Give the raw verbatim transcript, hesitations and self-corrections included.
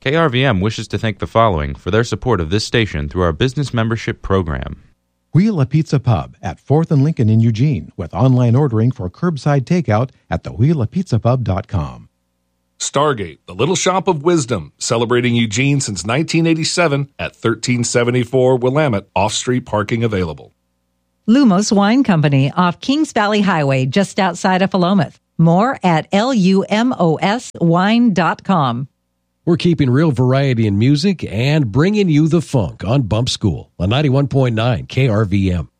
K R V M wishes to thank the following for their support of this station through our business membership program. Wheel a Pizza Pub at fourth and Lincoln in Eugene with online ordering for curbside takeout at the wheel a pizza pub dot com. Stargate, the Little Shop of Wisdom, celebrating Eugene since nineteen eighty-seven at thirteen seventy-four Willamette, off-street parking available. Lumos Wine Company off Kings Valley Highway, just outside of Philomath. More at lumos wine dot com. We're keeping real variety in music and bringing you the funk on Bump School on ninety-one point nine K R V M.